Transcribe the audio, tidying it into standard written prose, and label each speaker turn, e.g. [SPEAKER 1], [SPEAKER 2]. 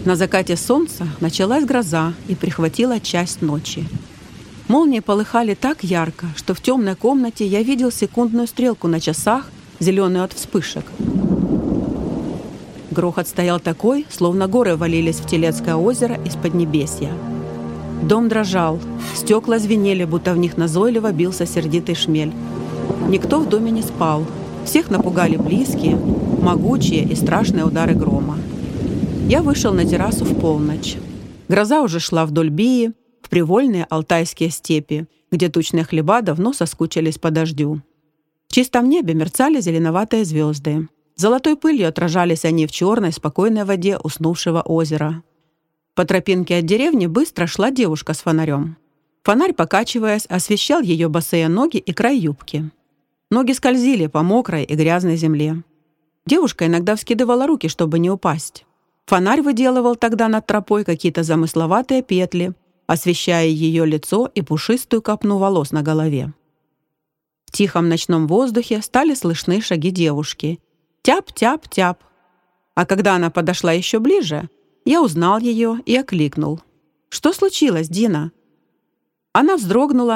[SPEAKER 1] На закате солнца началась гроза и прихватила часть ночи. Молнии полыхали так ярко, что в темной комнате я видел секундную стрелку на часах, зеленую от вспышек. Грохот стоял такой, словно горы валились в Телецкое озеро из Поднебесья. Дом дрожал, стекла звенели, будто в них назойливо бился сердитый шмель. Никто в доме не спал. Всех напугали близкие, могучие и страшные удары грома. Я вышел на террасу в полночь. Гроза уже шла вдоль Бии, в привольные алтайские степи, где тучные хлеба давно соскучились по дождю. В чистом небе мерцали зеленоватые звезды. Золотой пылью отражались они в черной, спокойной воде уснувшего озера. По тропинке от деревни быстро шла девушка с фонарем. Фонарь, покачиваясь, освещал ее босые ноги и край юбки. Ноги скользили по мокрой и грязной земле. Девушка иногда вскидывала руки, чтобы не упасть. Фонарь выделывал тогда над тропой какие-то замысловатые петли, освещая ее лицо и пушистую копну волос на голове. В тихом ночном воздухе стали слышны шаги девушки. Тяп-тяп-тяп. А когда она подошла еще ближе, я узнал ее и окликнул. «Что случилось, Дина?» Она вздрогнула,